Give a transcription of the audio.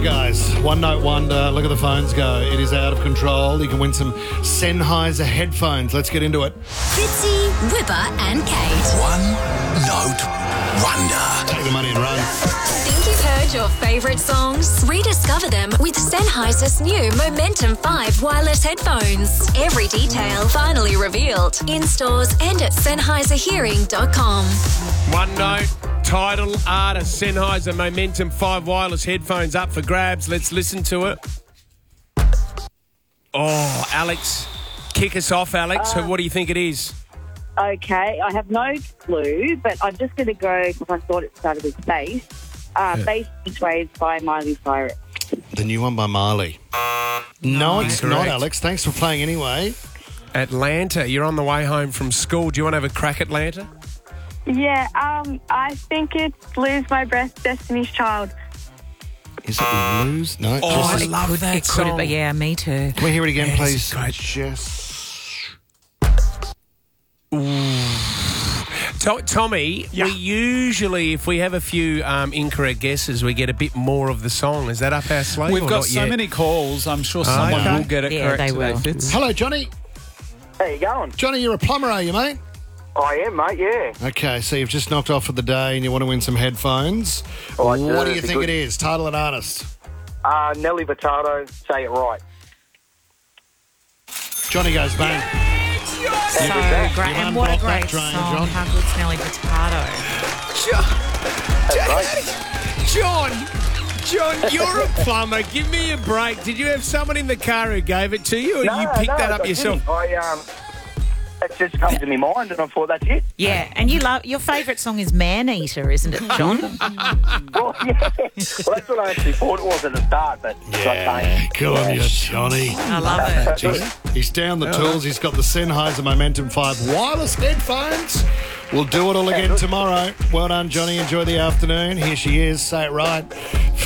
guys. One Note Wonder. Look at the phones go. It is out of control. You can win some Sennheiser headphones. Let's get into it. Fitzy, Whipper and Kate. One Note Wonder. Take the money and run. Think you've heard your favourite songs? Rediscover them with Sennheiser's new Momentum 5 wireless headphones. Every detail finally revealed in stores and at SennheiserHearing.com. One Note, title, artist, Sennheiser Momentum 5 wireless headphones up for grabs. Let's listen to it. Oh, Alex. Kick us off, Alex. What do you think it is? Okay, I have no clue, but I'm just going to go because I thought it started with bass. Bass Beach Waves by Miley Cyrus. The new one by Miley. No, it's not, Correct. Alex. Thanks for playing anyway. Atlanta. You're on the way home from school. Do you want to have a crack at Atlanta? Yeah, I think it's Lose My Breath, Destiny's Child. Is it Lose? No. Oh, Jess. I love that It could song. have been, yeah, me too. Can we hear it again, Yes, please? great. Jess. Tommy, we usually, if we have a few incorrect guesses, we get a bit more of the song. Is that up our sleeve? We've or got not so yet? many calls. I'm sure someone okay. will get it Yeah, correct they today, will. Fitz. Hello, Johnny. How you going? Johnny, you're a plumber, are you, mate? I am, mate, yeah. Okay, so you've just knocked off for the day and you want to win some headphones. Oh, I do. What do you It'd be think good. it is? Title and artist. Nelly Furtado, Say It Right. Johnny goes bang. So great. You've And what a unblocked that great train, song. John. How good's Nelly Potato? John, you're a plumber. Give me a break. Did you have someone in the car who gave it to you, or you picked that up I yourself? didn't. It just come to my mind, and I thought that's it. Yeah, and you love your favourite song is Man Eater, isn't it, John? Well, yeah. Well, that's what I actually thought it was at the start, but Yeah, good on you, Johnny. I love it. He's down the tools. He's got the Sennheiser Momentum 5 wireless headphones. We'll do it all again tomorrow. Well done, Johnny. Enjoy the afternoon. Here she is. Say it right.